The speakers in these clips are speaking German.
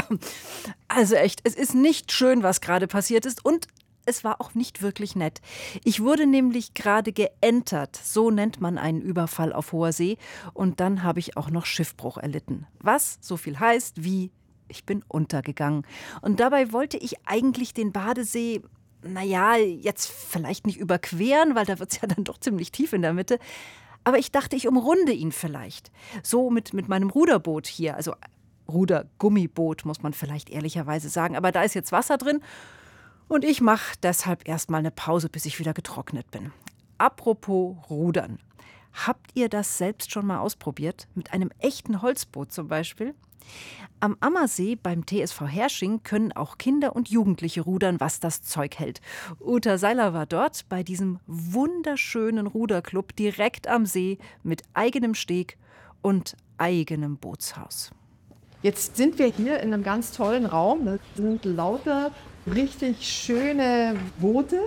Also echt, es ist nicht schön, was gerade passiert ist und es war auch nicht wirklich nett. Ich wurde nämlich gerade geentert, so nennt man einen Überfall auf hoher See, und dann habe ich auch noch Schiffbruch erlitten. Was so viel heißt wie, ich bin untergegangen. Und dabei wollte ich eigentlich den Badesee, naja, jetzt vielleicht nicht überqueren, weil da wird es ja dann doch ziemlich tief in der Mitte. Aber ich dachte, ich umrunde ihn vielleicht. So mit meinem Ruderboot hier, also Rudergummiboot, muss man vielleicht ehrlicherweise sagen. Aber da ist jetzt Wasser drin und ich mache deshalb erstmal eine Pause, bis ich wieder getrocknet bin. Apropos Rudern. Habt ihr das selbst schon mal ausprobiert? Mit einem echten Holzboot zum Beispiel? Am Ammersee beim TSV Hersching können auch Kinder und Jugendliche rudern, was das Zeug hält. Uta Seiler war dort bei diesem wunderschönen Ruderclub direkt am See mit eigenem Steg und eigenem Bootshaus. Jetzt sind wir hier in einem ganz tollen Raum. Das sind lauter richtig schöne Boote.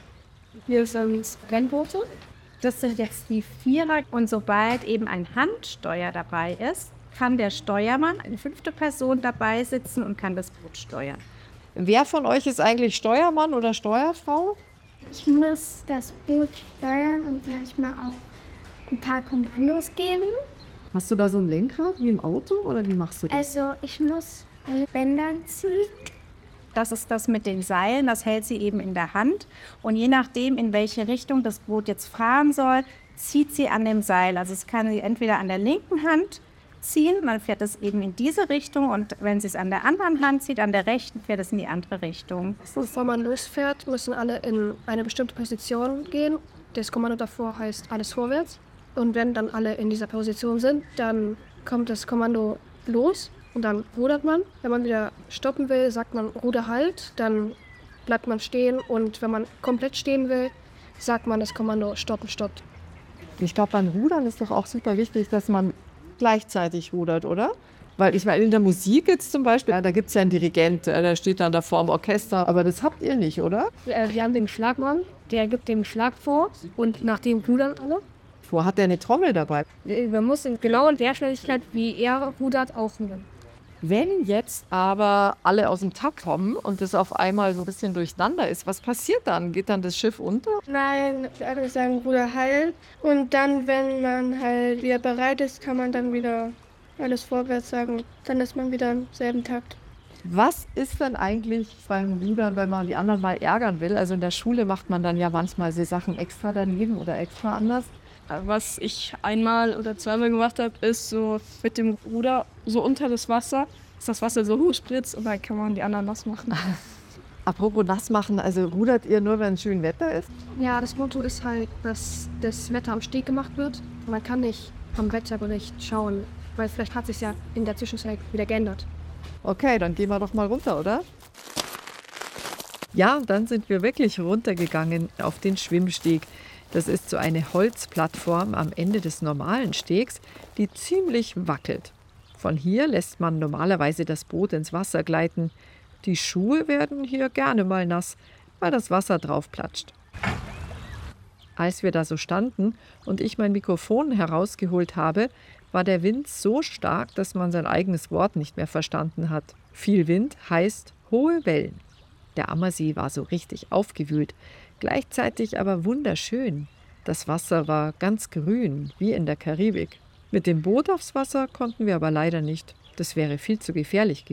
Hier sind Rennboote. Das sind jetzt die Vierer. Und sobald eben ein Handsteuer dabei ist, kann der Steuermann, eine 5. Person, dabei sitzen und kann das Boot steuern. Wer von euch ist eigentlich Steuermann oder Steuerfrau? Ich muss das Boot steuern und manchmal auch ein paar Kommandos geben. Hast du da so ein Lenkrad wie im Auto oder wie machst du das? Also ich muss Bändern ziehen. Das ist das mit den Seilen, das hält sie eben in der Hand. Und je nachdem, in welche Richtung das Boot jetzt fahren soll, zieht sie an dem Seil. Also es kann sie entweder an der linken Hand ziehen, dann fährt es eben in diese Richtung, und wenn sie es an der anderen Hand zieht, an der rechten, fährt es in die andere Richtung. Bevor man losfährt, müssen alle in eine bestimmte Position gehen. Das Kommando davor heißt alles vorwärts. Und wenn dann alle in dieser Position sind, dann kommt das Kommando los und dann rudert man. Wenn man wieder stoppen will, sagt man Ruder halt, dann bleibt man stehen, und wenn man komplett stehen will, sagt man das Kommando stoppen, stoppt. Ich glaube, beim Rudern ist doch auch super wichtig, dass man gleichzeitig rudert, oder? Weil ich meine, in der Musik jetzt zum Beispiel, da gibt es ja einen Dirigent, der steht dann da vor dem Orchester, aber das habt ihr nicht, oder? Wir haben den Schlagmann, der gibt den Schlag vor und nach dem rudern alle. Wo hat der eine Trommel dabei? Man muss genau in der Schnelligkeit, wie er rudert, auch rudern. Wenn jetzt aber alle aus dem Takt kommen und das auf einmal so ein bisschen durcheinander ist, was passiert dann? Geht dann das Schiff unter? Nein, alle sagen Ruder halt. Und dann, wenn man halt wieder bereit ist, kann man dann wieder alles vorwärts sagen. Dann ist man wieder im selben Takt. Was ist denn eigentlich beim Rudern, wenn man die anderen mal ärgern will? Also in der Schule macht man dann ja manchmal so Sachen extra daneben oder extra anders. Was ich einmal oder zweimal gemacht habe, ist so mit dem Ruder so unter das Wasser, dass das Wasser so hochspritzt und dann kann man die anderen nass machen. Apropos nass machen, also rudert ihr nur, wenn schön Wetter ist? Ja, das Motto ist halt, dass das Wetter am Steg gemacht wird. Man kann nicht am Wetterbericht schauen, weil vielleicht hat sich ja in der Zwischenzeit wieder geändert. Okay, dann gehen wir doch mal runter, oder? Ja, und dann sind wir wirklich runtergegangen auf den Schwimmsteg. Das ist so eine Holzplattform am Ende des normalen Stegs, die ziemlich wackelt. Von hier lässt man normalerweise das Boot ins Wasser gleiten. Die Schuhe werden hier gerne mal nass, weil das Wasser drauf platscht. Als wir da so standen und ich mein Mikrofon herausgeholt habe, war der Wind so stark, dass man sein eigenes Wort nicht mehr verstanden hat. Viel Wind heißt hohe Wellen. Der Ammersee war so richtig aufgewühlt, gleichzeitig aber wunderschön. Das Wasser war ganz grün, wie in der Karibik. Mit dem Boot aufs Wasser konnten wir aber leider nicht. Das wäre viel zu gefährlich gewesen.